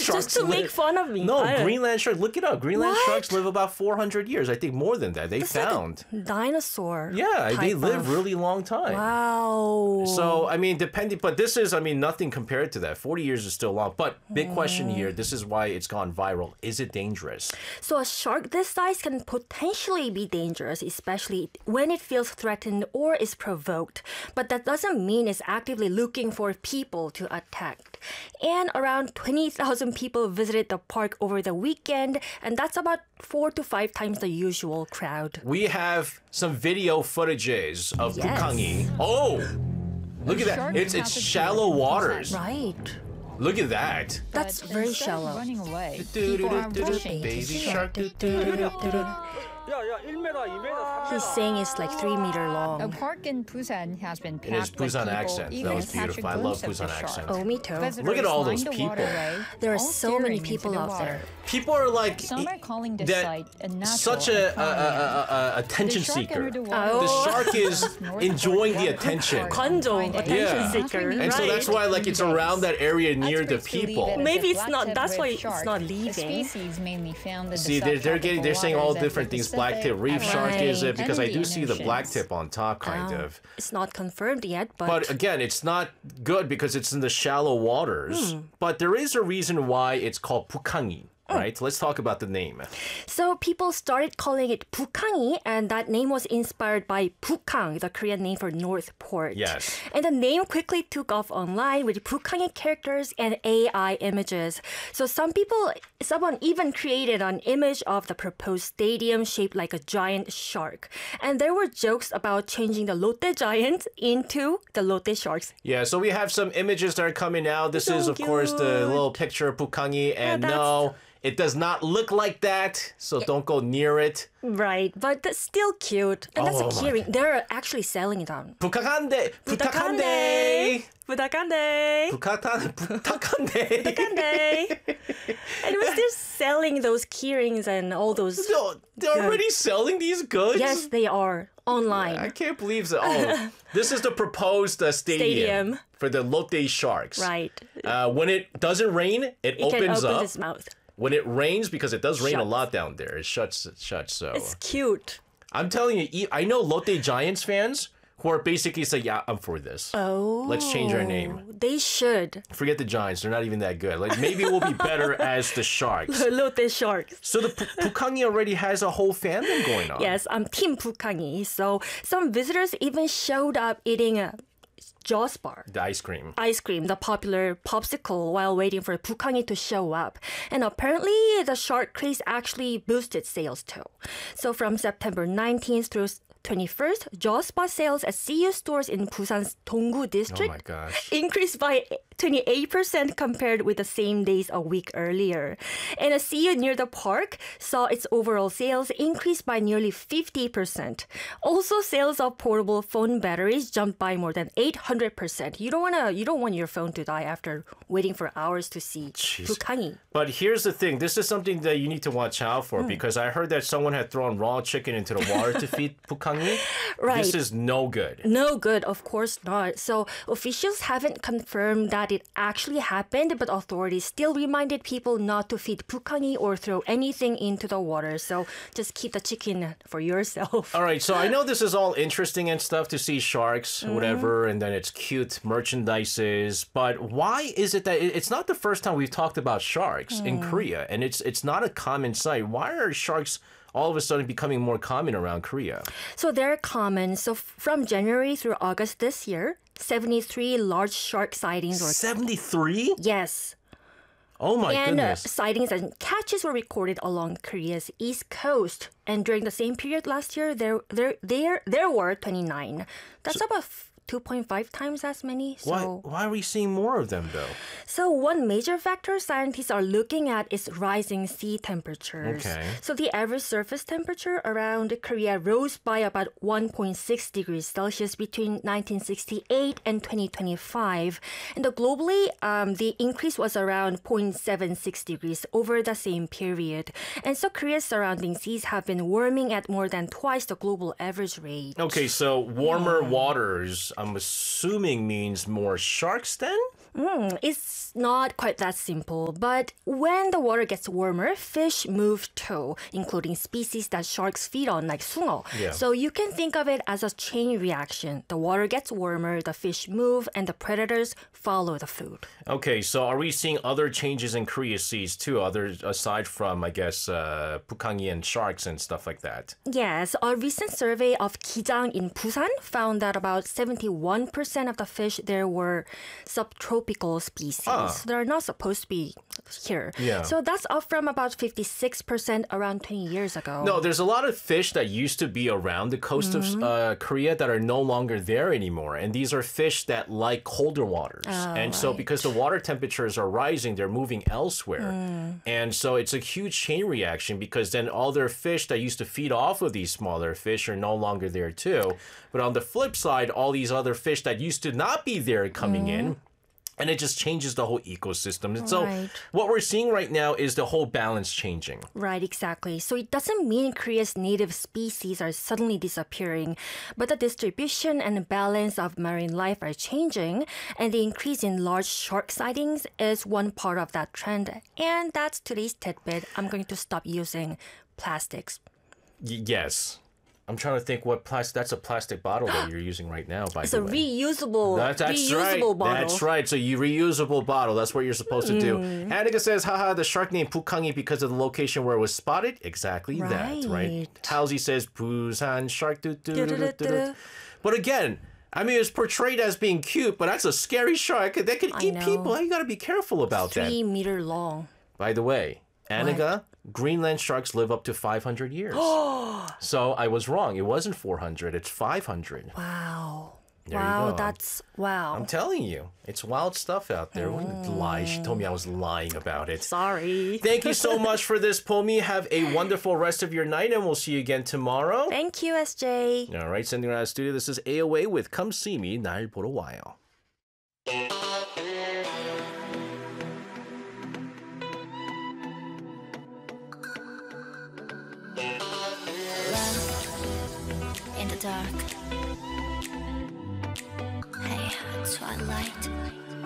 sharks Just to make fun of me. No, I don't- Greenland sharks. Look it up. Greenland What? sharks live about 400 years. I think more than that. They It's like a found. dinosaur. Yeah, they type live of- really long time. Wow. So, I mean, depending, but this is, I mean, nothing compared to that. 40 years is still long. But big question here, this is why it's gone viral. Is it dangerous? So a shark this size can potentially be dangerous, especially when it feels threatened or is provoked. But that doesn't mean it's actively looking for people to attack. And around 20,000 people visited the park over the weekend, and that's about 4 to 5 times the usual crowd. We have some video footages of Yes. Pukangi. Oh! Look at that. shark It's has a shallow tail. waters. Right. Look at that. That's But very instead of shallow. running away, people are rushing to Baby see shark. He's saying it's like 3 meter A long. park in Busan has been In his packed with Busan people, accent. even That was to catch a beautiful. I love glimpse of the Busan shark. accent. Oh, me too. Visitors Look at all line those the people. waterway, There are all so many staring into people the out water. there. People are like Some are calling this that site a natural such and a attention The shark seeker. entered the water. The Oh. shark is North enjoying the Korea attention. Konjo, Yeah. attention Yeah. seeker. And so that's right. why like it's around that area near the Experts believe people. it is Maybe a it's not- that's black-tip why reef it's shark, not a leaving. species mainly found in the See, they're saying all subtropical different waters things. of the Blacktip Pacific, reef shark is it Atlantic, because I and do Indian see the Oceans. blacktip on top, kind of. It's not confirmed yet, But again, it's not good because it's in the shallow waters. But there is a reason why it's called Pukangi, right? Let's talk about the name. so people started calling it Pukangi, and that name was inspired by Pukang, the Korean name for North Port. Yes. And the name quickly took off online with Pukangi characters and AI images. So someone even created an image of the proposed stadium shaped like a giant shark. And there were jokes about changing the Lotte Giants into the Lotte Sharks. Yeah, so we have some images that are coming out. This is, So of course, the cute. little picture of Pukangi. And that's- no, it does not look like that. So don't go near it. Right, but that's still cute. And that's Oh a my keyring. They're actually selling it on. Putakande! Butakande! Putakande! Butakande! Putakande! Butakande! And we're still selling those keyrings and all those. No, they're already selling these goods? Yes, they are online. I can't believe that. Oh, this is the proposed stadium for the Lotte Sharks. Right. When it doesn't rain, it He can opens open up. his mouth. When it rains, because it does rain a Shuts. lot down there, it shuts. So It's cute. I'm telling you, I know Lotte Giants fans who are basically saying, "Yeah, I'm for this. Oh. Let's change our name. They should. Forget the Giants; they're not even that good. Like maybe we'll be better as the Sharks." Lotte Sharks. So the Pukangi already has a whole fandom going on. Yes, I'm Team Pukangi. So some visitors even showed up eating a Joss bar. The ice cream. Ice cream, the popular popsicle, while waiting for Pukangi to show up. And apparently, the shark craze actually boosted sales too. So from September 19th through 21st, Josspa sales at CU stores in Busan's Donggu district Oh my gosh. increased by 28% compared with the same days a week earlier. And a CU near the park saw its overall sales increase by nearly 50%. Also, sales of portable phone batteries jumped by more than 800%. You don't want your phone to die after waiting for hours to see Pukangi. But here's the thing. This is something that you need to watch out for because I heard that someone had thrown raw chicken into the water to feed Pukangi. Right. This is no good. No good, of course not. So officials haven't confirmed that it actually happened, but authorities still reminded people not to feed Pukangi or throw anything into the water. So just keep the chicken for yourself. All right, so I know this is all interesting and stuff to see sharks, whatever, and then it's cute merchandises. But why is it that it's not the first time we've talked about sharks in Korea, and it's not a common sight? Why are sharks all of a sudden becoming more common around Korea? So they're common. So from January through August this year, 73 large shark sightings were 73? yes. Oh my And goodness. sightings and catches were recorded along Korea's east coast. And during the same period last year, there were 29. That's about 2.5 times as many. So, Why are we seeing more of them though? so one major factor scientists are looking at is rising sea temperatures. Okay. So the average surface temperature around Korea rose by about 1.6 degrees Celsius between 1968 and 2025. And globally, the increase was around 0.76 degrees over the same period. And so Korea's surrounding seas have been warming at more than twice the global average rate. Okay, so warmer waters, I'm assuming means more sharks then? It's not quite that simple, but when the water gets warmer, fish move too, including species that sharks feed on, like sungeo. Yeah. So you can think of it as a chain reaction. The water gets warmer, the fish move, and the predators follow the food. Okay, so are we seeing other changes in Korea seas too, aside from, I guess, Pukangi and sharks and stuff like that? Yes, a recent survey of Kijang in Busan found that about 71% of the fish there were subtropical species. So they're not supposed to be here. Yeah. So that's up from about 56% around 20 years ago. No, there's a lot of fish that used to be around the coast of Korea that are no longer there anymore. And these are fish that like colder waters. And so because the water temperatures are rising, they're moving elsewhere. And so it's a huge chain reaction because then all their fish that used to feed off of these smaller fish are no longer there too. But on the flip side, all these other fish that used to not be there are coming in. And it just changes the whole ecosystem. And so what we're seeing right now is the whole balance changing. Right, exactly. So it doesn't mean Korea's native species are suddenly disappearing, but the distribution and balance of marine life are changing, and the increase in large shark sightings is one part of that trend. And that's today's tidbit. I'm going to stop using plastics. Yes. I'm trying to think what plastic. That's a plastic bottle that you're using right now, by It's the a way. reusable, That's reusable right. bottle. That's right. So you reusable bottle. That's what you're supposed to do. Annika says, haha, the shark named Pukangi because of the location where it was spotted. Exactly that, right? Right. Halsey says, Busan shark. But again, I mean, it's portrayed as being cute, but that's a scary shark. That could eat know. people. You got to be careful about that. 3 meter long. By the way, Annika, Greenland sharks live up to 500 years. So I was wrong. It wasn't 400. It's 500. Wow. There you wow, go. that's wow. I'm telling you, it's wild stuff out there. What a lie. She told me I was lying about it. Sorry. Thank you so much for this, Pomi. Have a wonderful rest of your night, and we'll see you again tomorrow. Thank you, SJ. All right, sending around the studio. This is AOA with Come See Me, 날 보러 와요. In the dark. Hey, twilight.